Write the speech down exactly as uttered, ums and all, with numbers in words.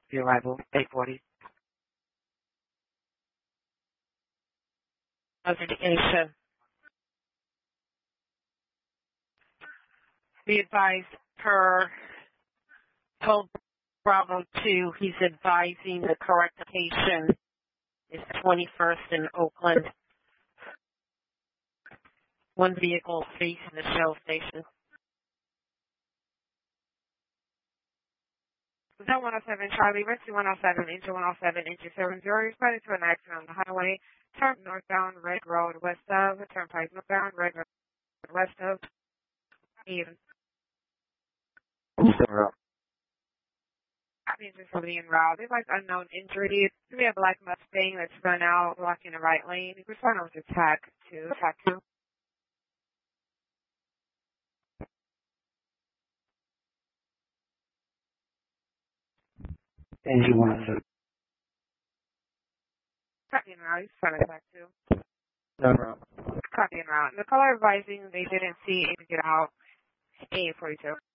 The arrival, eight forty. Authentication. Be advised per Code Bravo two, he's advising the correct location is twenty-first in Oakland. One vehicle facing the Shell station. Hotel one oh seven Charlie, Rescue one oh seven, Engine one oh seven, Engine seven zero, responding to an accident on the highway. Turn northbound, Red Road, west of, Turnpike northbound, Red Road, west of, even. Engine somebody en route. There's like unknown injury. We have a black Mustang that's run out, blocking the right lane. We're trying to attack two, attack two. Engine one oh seven. Copy en route. He's trying to attack two. No problem. Copy en route. The caller advising they didn't see it get out. A forty-two.